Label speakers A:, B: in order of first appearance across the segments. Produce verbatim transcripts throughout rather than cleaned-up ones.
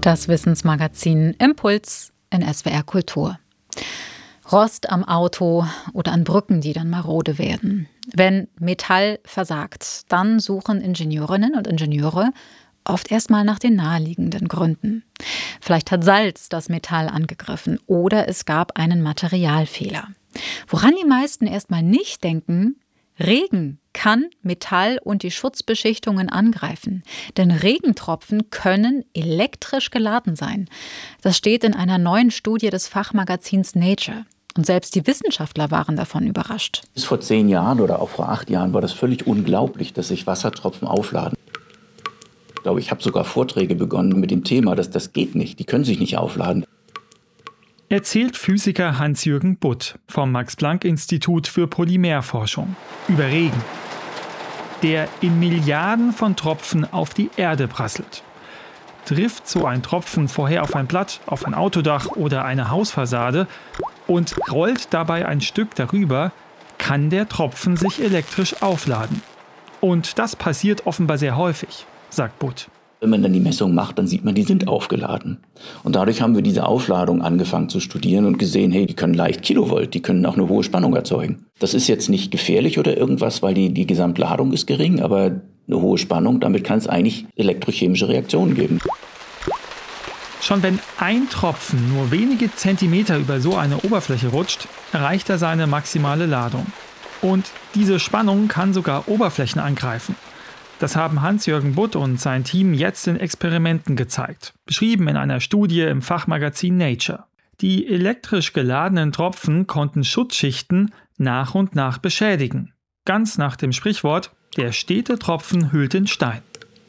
A: Das Wissensmagazin Impuls in S W R Kultur. Rost am Auto oder an Brücken, die dann marode werden. Wenn Metall versagt, dann suchen Ingenieurinnen und Ingenieure oft erstmal nach den naheliegenden Gründen. Vielleicht hat Salz das Metall angegriffen oder es gab einen Materialfehler. Woran die meisten erstmal nicht denken: Regen kann Metall und die Schutzbeschichtungen angreifen. Denn Regentropfen können elektrisch geladen sein. Das steht in einer neuen Studie des Fachmagazins Nature. Und selbst die Wissenschaftler waren davon überrascht.
B: Bis vor zehn Jahren oder auch vor acht Jahren war das völlig unglaublich, dass sich Wassertropfen aufladen. Ich glaube, ich habe sogar Vorträge begonnen mit dem Thema, dass das geht nicht. Die können sich nicht aufladen.
C: Erzählt Physiker Hans-Jürgen Butt vom Max-Planck-Institut für Polymerforschung über Regen, der in Milliarden von Tropfen auf die Erde prasselt. Trifft so ein Tropfen vorher auf ein Blatt, auf ein Autodach oder eine Hausfassade und rollt dabei ein Stück darüber, kann der Tropfen sich elektrisch aufladen. Und das passiert offenbar sehr häufig, sagt Butt.
B: Wenn man dann die Messung macht, dann sieht man, die sind aufgeladen. Und dadurch haben wir diese Aufladung angefangen zu studieren und gesehen, hey, die können leicht Kilovolt, die können auch eine hohe Spannung erzeugen. Das ist jetzt nicht gefährlich oder irgendwas, weil die, die Gesamtladung ist gering, aber eine hohe Spannung, damit kann es eigentlich elektrochemische Reaktionen geben.
C: Schon wenn ein Tropfen nur wenige Zentimeter über so eine Oberfläche rutscht, erreicht er seine maximale Ladung. Und diese Spannung kann sogar Oberflächen angreifen. Das haben Hans-Jürgen Butt und sein Team jetzt in Experimenten gezeigt, beschrieben in einer Studie im Fachmagazin Nature. Die elektrisch geladenen Tropfen konnten Schutzschichten nach und nach beschädigen. Ganz nach dem Sprichwort: Der stete Tropfen hüllt den Stein.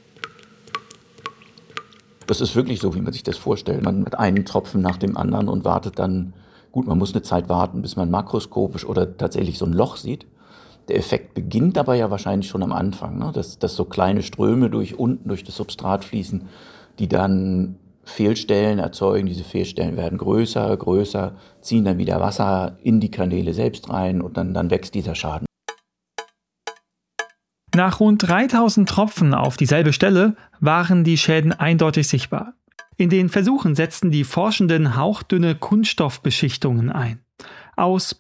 B: Das ist wirklich so, wie man sich das vorstellt. Man hat einen Tropfen nach dem anderen und wartet dann, gut, man muss eine Zeit warten, bis man makroskopisch oder tatsächlich so ein Loch sieht. Der Effekt beginnt aber ja wahrscheinlich schon am Anfang, ne? dass, dass so kleine Ströme durch unten durch das Substrat fließen, die dann Fehlstellen erzeugen. Diese Fehlstellen werden größer, größer, ziehen dann wieder Wasser in die Kanäle selbst rein und dann, dann wächst dieser Schaden.
C: Nach rund dreitausend Tropfen auf dieselbe Stelle waren die Schäden eindeutig sichtbar. In den Versuchen setzten die Forschenden hauchdünne Kunststoffbeschichtungen ein. Aus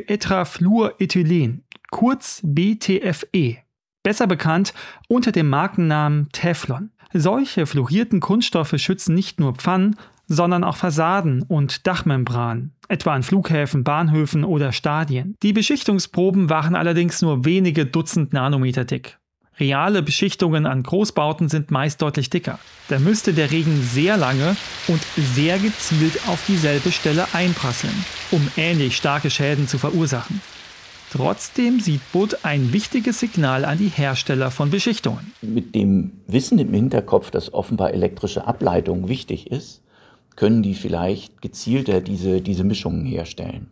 C: Polytetrafluorethylen, kurz B T F E, besser bekannt unter dem Markennamen Teflon. Solche fluorierten Kunststoffe schützen nicht nur Pfannen, sondern auch Fassaden und Dachmembranen, etwa an Flughäfen, Bahnhöfen oder Stadien. Die Beschichtungsproben waren allerdings nur wenige Dutzend Nanometer dick. Reale Beschichtungen an Großbauten sind meist deutlich dicker. Da müsste der Regen sehr lange und sehr gezielt auf dieselbe Stelle einprasseln, um ähnlich starke Schäden zu verursachen. Trotzdem sieht Butt ein wichtiges Signal an die Hersteller von Beschichtungen.
B: Mit dem Wissen im Hinterkopf, dass offenbar elektrische Ableitung wichtig ist, können die vielleicht gezielter diese, diese Mischungen herstellen.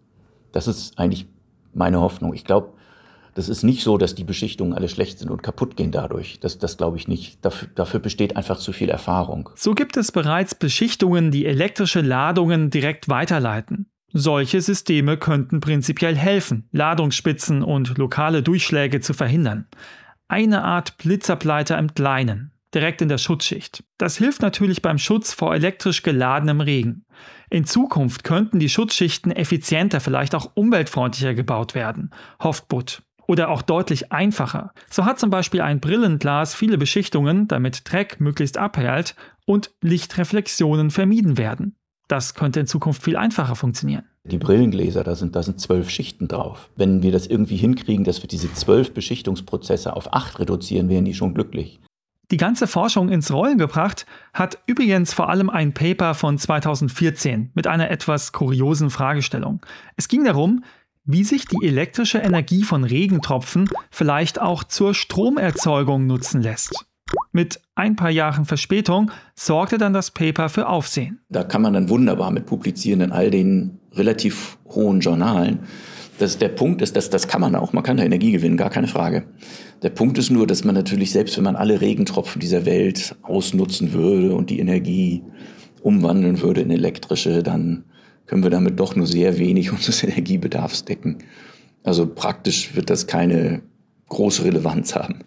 B: Das ist eigentlich meine Hoffnung. Ich glaube, das ist nicht so, dass die Beschichtungen alle schlecht sind und kaputt gehen dadurch. Das, das glaube ich nicht. Dafür, dafür besteht einfach zu viel Erfahrung.
C: So gibt es bereits Beschichtungen, die elektrische Ladungen direkt weiterleiten. Solche Systeme könnten prinzipiell helfen, Ladungsspitzen und lokale Durchschläge zu verhindern. Eine Art Blitzableiter im Kleinen, direkt in der Schutzschicht. Das hilft natürlich beim Schutz vor elektrisch geladenem Regen. In Zukunft könnten die Schutzschichten effizienter, vielleicht auch umweltfreundlicher gebaut werden, hofft Butt. Oder auch deutlich einfacher. So hat zum Beispiel ein Brillenglas viele Beschichtungen, damit Dreck möglichst abperlt und Lichtreflexionen vermieden werden. Das könnte in Zukunft viel einfacher funktionieren.
B: Die Brillengläser, da sind, da sind zwölf Schichten drauf. Wenn wir das irgendwie hinkriegen, dass wir diese zwölf Beschichtungsprozesse auf acht reduzieren, wären die schon glücklich.
C: Die ganze Forschung ins Rollen gebracht hat übrigens vor allem ein Paper von zweitausendvierzehn mit einer etwas kuriosen Fragestellung. Es ging darum, wie sich die elektrische Energie von Regentropfen vielleicht auch zur Stromerzeugung nutzen lässt. Mit ein paar Jahren Verspätung sorgte dann das Paper für Aufsehen.
B: Da kann man dann wunderbar mit publizieren in all den relativ hohen Journalen. Das, der Punkt ist, dass das kann man auch, man kann da Energie gewinnen, gar keine Frage. Der Punkt ist nur, dass man natürlich, selbst wenn man alle Regentropfen dieser Welt ausnutzen würde und die Energie umwandeln würde in elektrische, dann können wir damit doch nur sehr wenig unseres Energiebedarfs decken. Also praktisch wird das keine große Relevanz haben.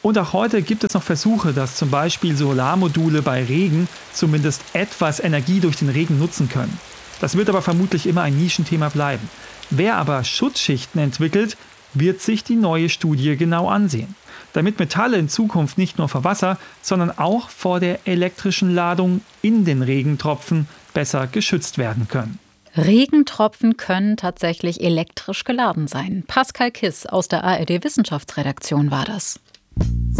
C: Und auch heute gibt es noch Versuche, dass zum Beispiel Solarmodule bei Regen zumindest etwas Energie durch den Regen nutzen können. Das wird aber vermutlich immer ein Nischenthema bleiben. Wer aber Schutzschichten entwickelt, wird sich die neue Studie genau ansehen, damit Metalle in Zukunft nicht nur vor Wasser, sondern auch vor der elektrischen Ladung in den Regentropfen besser geschützt werden können.
A: Regentropfen können tatsächlich elektrisch geladen sein. Pascal Kiss aus der A R D Wissenschaftsredaktion war das.